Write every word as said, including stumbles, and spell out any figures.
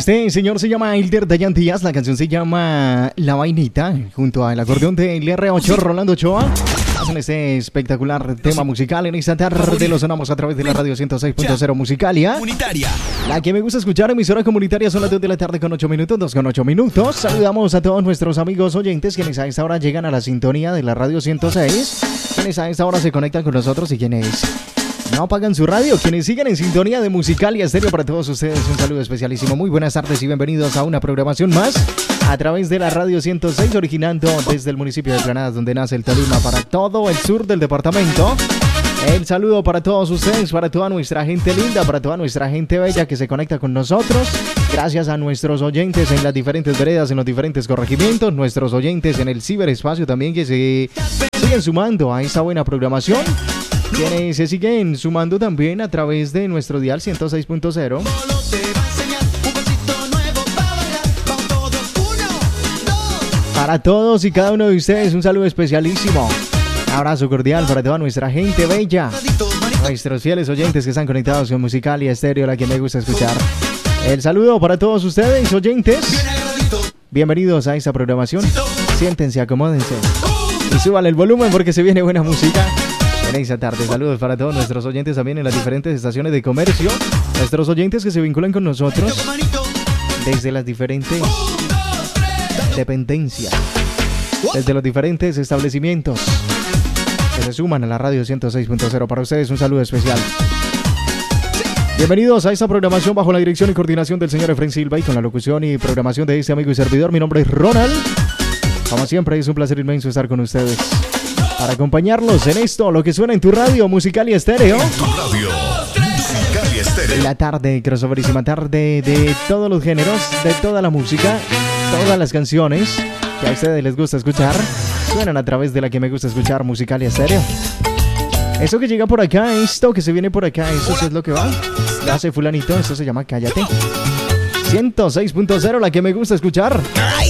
Este señor se llama Hilder Dayan Díaz, la canción se llama La Vainita, junto al acordeón del R ocho Rolando Ochoa. Hacen este espectacular tema musical en esta tarde, lo sonamos a través de la radio ciento seis punto cero Musicalia. Comunitaria. La que me gusta escuchar, emisora comunitaria, son las dos de la tarde con ocho minutos, dos con ocho minutos. Saludamos a todos nuestros amigos oyentes quienes a esta hora llegan a la sintonía de la radio ciento seis, quienes a esta hora se conectan con nosotros y quienes no apagan su radio, quienes siguen en sintonía de Musicalia Estéreo. Para todos ustedes un saludo especialísimo, muy buenas tardes y bienvenidos a una programación más a través de la radio ciento seis, originando desde el municipio de Granadas, donde nace el Tolima, para todo el sur del departamento. El saludo para todos ustedes, para toda nuestra gente linda, para toda nuestra gente bella que se conecta con nosotros. Gracias a nuestros oyentes en las diferentes veredas, en los diferentes corregimientos, nuestros oyentes en el ciberespacio también que se siguen sumando a esta buena programación, quienes se siguen sumando también a través de nuestro dial ciento seis punto cero. Para todos y cada uno de ustedes un saludo especialísimo. Un abrazo cordial para toda nuestra gente bella, nuestros fieles oyentes que están conectados con Musicalia Estéreo, la que me gusta escuchar. El saludo para todos ustedes, oyentes. Bienvenidos a esta programación. Siéntense, acomódense y suban el volumen porque se viene buena música en esta tarde. Saludos para todos nuestros oyentes también en las diferentes estaciones de comercio, nuestros oyentes que se vinculan con nosotros desde las diferentes dependencias, desde los diferentes establecimientos que se suman a la radio ciento seis punto cero. Para ustedes un saludo especial. Bienvenidos a esta programación bajo la dirección y coordinación del señor Efraín Silva y con la locución y programación de este amigo y servidor. Mi nombre es Ronald. Como siempre es un placer inmenso estar con ustedes para acompañarlos en esto, lo que suena en tu radio, Musicalia Estéreo. En tu radio, Musicalia Estéreo. La tarde, crossoverísima tarde de todos los géneros, de toda la música, todas las canciones que a ustedes les gusta escuchar, suenan a través de la que me gusta escuchar, Musicalia Estéreo. Eso que llega por acá, esto que se viene por acá, eso es lo que va. Lo hace fulanito, eso se llama Cállate. ciento seis punto cero, la que me gusta escuchar.